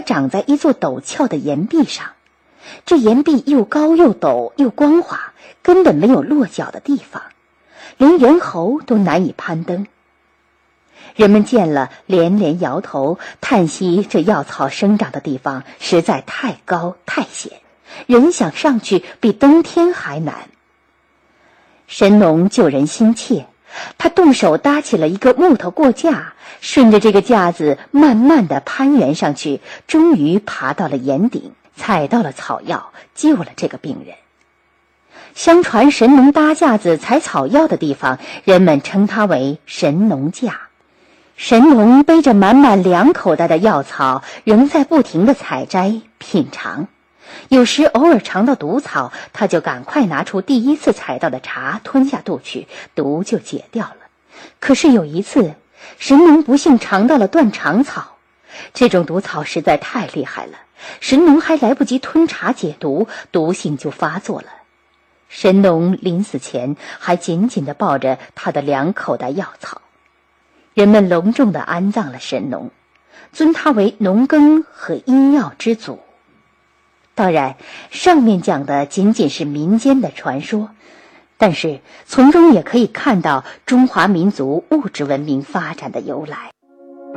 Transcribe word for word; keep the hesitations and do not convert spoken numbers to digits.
长在一座陡峭的岩壁上，这岩壁又高又陡又光滑，根本没有落脚的地方，连猿猴都难以攀登。人们见了连连摇头，叹息这药草生长的地方实在太高太险，人想上去比登天还难。神农救人心切，他动手搭起了一个木头过架，顺着这个架子慢慢地攀援上去，终于爬到了岩顶，采到了草药，救了这个病人。相传神农搭架子采草药的地方，人们称它为神农架。神农背着满满两口袋的药草，仍在不停地采摘品尝。有时偶尔尝到毒草，他就赶快拿出第一次采到的茶吞下肚去，毒就解掉了。可是有一次，神农不幸尝到了断肠草，这种毒草实在太厉害了，神农还来不及吞茶解毒，毒性就发作了。神农临死前还紧紧地抱着他的两口袋药草。人们隆重地安葬了神农，尊他为农耕和医药之祖。当然，上面讲的仅仅是民间的传说，但是从中也可以看到中华民族物质文明发展的由来。